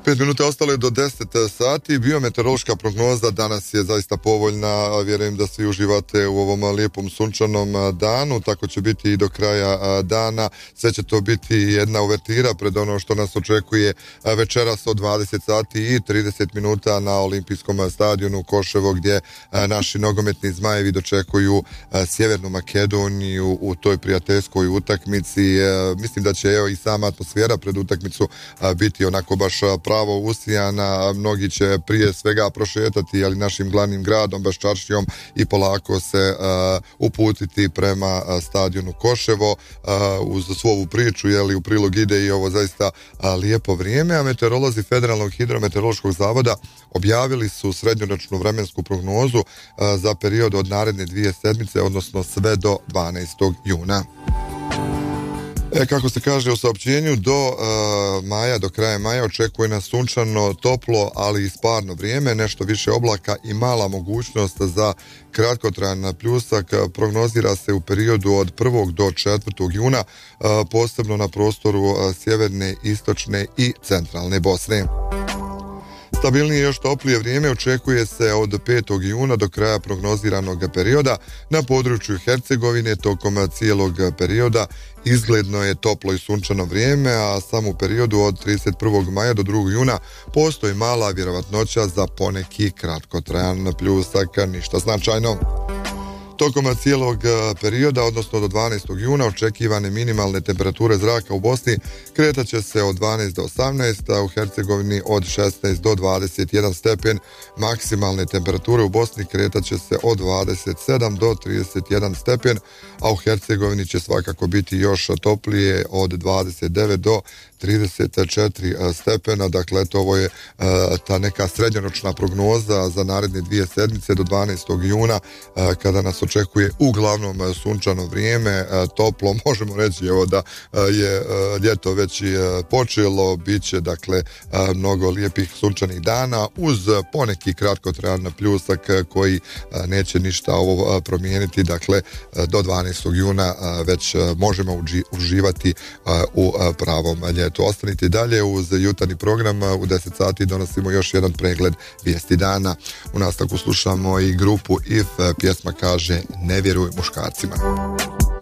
5 minuta ostalo je do 10 sati. Biometeorološka prognoza danas je zaista povoljna. Vjerujem da svi uživate u ovom lijepom sunčanom danu. Tako će biti i do kraja dana. Sve će to biti jedna uvertira pred ono što nas očekuje večeras od 20 sati i 30 minuta na Olimpijskom stadionu Koševo, gdje naši nogometni zmajevi dočekuju Sjevernu Makedoniju u toj prijateljskoj utakmici. Mislim da će i sama atmosfera pred utakmicu biti onako baš pravo usijana. Mnogi će prije svega prošetati našim glavnim gradom, Baščaršijom, i polako se uputiti prema stadionu Koševo. Uz svu ovu priču u prilog ide i ovo zaista lijepo vrijeme, a meteorolozi Federalnog hidrometeorološkog zavoda objavili su srednjoročnu vremensku prognozu za period od naredne 2 sedmice, odnosno sve do 12. juna. Kako se kaže u saopćenju, do kraja maja očekuje nas sunčano, toplo, ali i sparno vrijeme, nešto više oblaka i mala mogućnost za kratkotrajan pljusak. Prognozira se u periodu od 1. do 4. juna, posebno na prostoru sjeverne, istočne i centralne Bosne. Stabilnije još toplije vrijeme očekuje se od 5. juna do kraja prognoziranog perioda na području Hercegovine. Tokom cijelog perioda izgledno je toplo i sunčano vrijeme, a samo u periodu od 31. maja do 2. juna postoji mala vjerovatnoća za poneki kratkotrajan pljusak, ništa značajno. Tokom cijelog perioda, odnosno do 12. juna, očekivane minimalne temperature zraka u Bosni kretat će se od 12 do 18, a u Hercegovini od 16 do 21 stepen. Maksimalne temperature u Bosni kretat će se od 27 do 31 stepen, a u Hercegovini će svakako biti još toplije od 29 do 34 stepena. Dakle, ovo je ta neka srednjoročna prognoza za naredne 2 sedmice do 12. juna, kada nas očekuje uglavnom sunčano vrijeme, toplo. Možemo reći da je ljeto već počelo, bit će mnogo lijepih sunčanih dana uz poneki kratkotrajan pljusak koji neće ništa ovo promijeniti. Dakle, do 12. juna već možemo uživati u pravom ljetu. Ostanite dalje uz jutarnji program. U 10 sati donosimo još jedan pregled vijesti dana. U nastavku slušamo i grupu IF, pjesma kaže Ne vjeruj muškarcima.